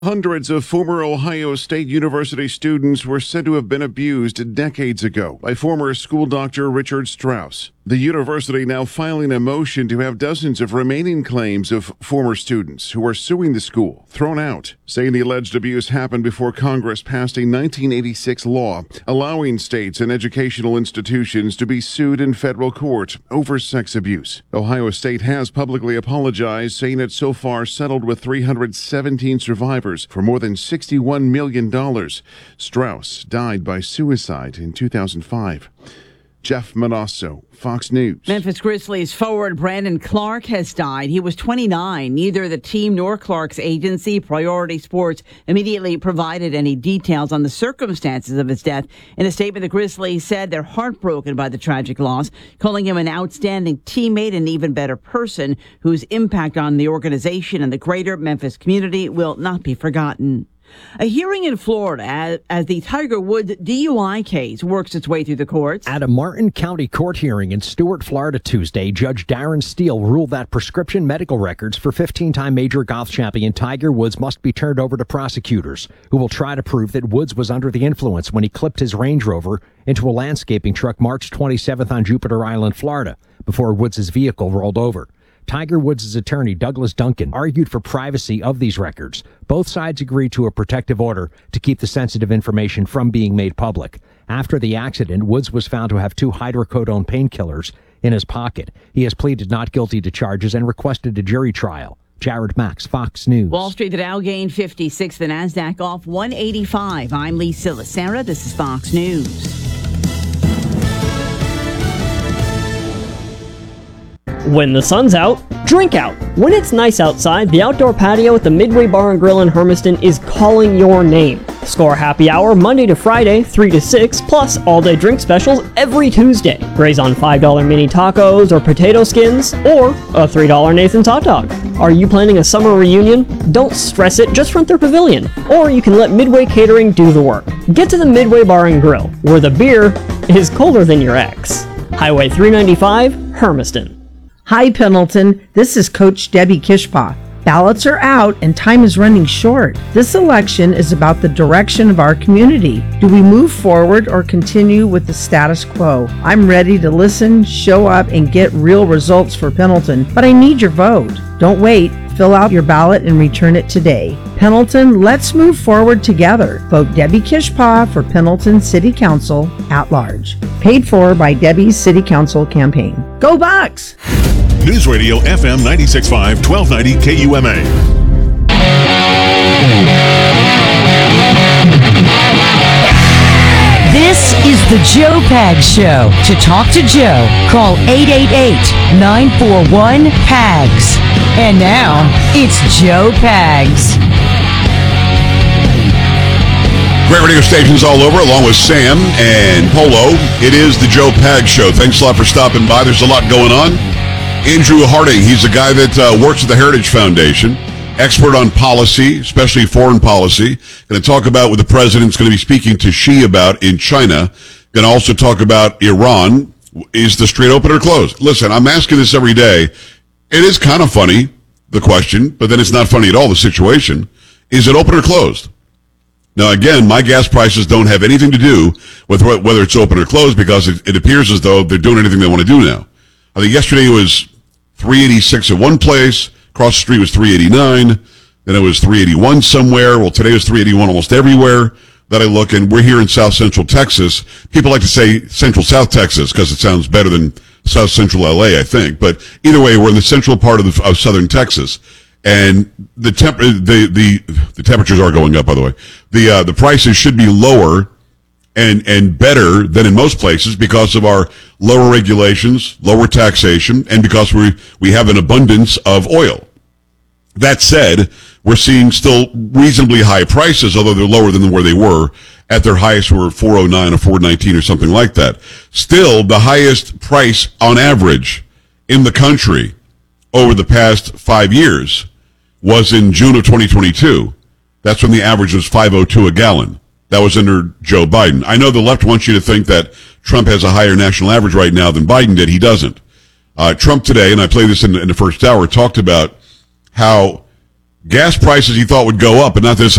Hundreds of former Ohio State University students were said to have been abused decades ago by former school doctor Richard Strauss. The university now filing a motion to have dozens of remaining claims of former students who are suing the school thrown out, saying the alleged abuse happened before Congress passed a 1986 law allowing states and educational institutions to be sued in federal court over sex abuse. Ohio State has publicly apologized, saying it so far settled with 317 survivors for more than $61 million. Strauss died by suicide in 2005. Jeff Manasso, Fox News. Memphis Grizzlies forward Brandon Clark has died. He was 29. Neither the team nor Clark's agency, Priority Sports, immediately provided any details on the circumstances of his death. In a statement, the Grizzlies said they're heartbroken by the tragic loss, calling him an outstanding teammate and even better person whose impact on the organization and the greater Memphis community will not be forgotten. A hearing in Florida as the Tiger Woods DUI case works its way through the courts. At a Martin County court hearing in Stuart, Florida Tuesday, Judge Darren Steele ruled that prescription medical records for 15-time major golf champion Tiger Woods must be turned over to prosecutors, who will try to prove that Woods was under the influence when he clipped his Range Rover into a landscaping truck March 27th on Jupiter Island, Florida, before Woods' vehicle rolled over. Tiger Woods' attorney, Douglas Duncan, argued for privacy of these records. Both sides agreed to a protective order to keep the sensitive information from being made public. After the accident, Woods was found to have 2 hydrocodone painkillers in his pocket. He has pleaded not guilty to charges and requested a jury trial. Jared Max, Fox News. Wall Street, the Dow gained 56, the Nasdaq off 185. I'm Lee Silasera. This is Fox News. When the sun's out, drink out. When it's nice outside, the outdoor patio at the Midway Bar and Grill in Hermiston is calling your name. Score happy hour Monday to Friday, 3 to 6, plus all-day drink specials every Tuesday. Graze on $5 mini tacos or potato skins, or a $3 Nathan's hot dog. Are you planning a summer reunion? Don't stress it, just rent their pavilion. Or you can let Midway Catering do the work. Get to the Midway Bar and Grill, where the beer is colder than your ex. Highway 395, Hermiston. Hi, Pendleton. This is Coach Debbie Kishpa. Ballots are out and time is running short. This election is about the direction of our community. Do we move forward or continue with the status quo? I'm ready to listen, show up, and get real results for Pendleton, but I need your vote. Don't wait. Fill out your ballot and return it today. Pendleton, let's move forward together. Vote Debbie Kishpa for Pendleton City Council at large. Paid for by Debbie's City Council campaign. Go Bucks! News Radio FM 96.5, 1290 KUMA. This is the Joe Pags Show. To talk to Joe, call 888-941-PAGS. And now, it's Joe Pags. Great radio stations all over, along with Sam and Polo. It is the Joe Pags Show. Thanks a lot for stopping by. There's a lot going on. Andrew Harding, he's a guy that works at the Heritage Foundation, expert on policy, especially foreign policy. Going to talk about what the president's going to be speaking to Xi about in China. Going to also talk about Iran. Is the street open or closed? Listen, I'm asking this every day. It is kind of funny, the question, but then it's not funny at all, the situation. Is it open or closed? Now, again, my gas prices don't have anything to do with whether it's open or closed, because it appears as though they're doing anything they want to do now. I think yesterday it was $3.86 at one place. Across the street was $3.89. Then it was $3.81 somewhere. Well, today was $3.81 almost everywhere that I look. And we're here in South Central Texas. People like to say Central South Texas because it sounds better than South Central LA, I think. But either way, we're in the central part of southern Texas. And the temperatures are going up, by the way. The prices should be lower and better than in most places because of our lower regulations, lower taxation, and because we have an abundance of oil. That said, we're seeing still reasonably high prices, although they're lower than where they were at their highest, were $4.09 or $4.19 or something like that. Still, the highest price on average in the country over the past 5 years was in June of 2022. That's when the average was $5.02 a gallon. That was under Joe Biden. I know the left wants you to think that Trump has a higher national average right now than Biden did. He doesn't. Trump today, and I played this in the first hour, talked about how Gas prices he thought would go up, but not this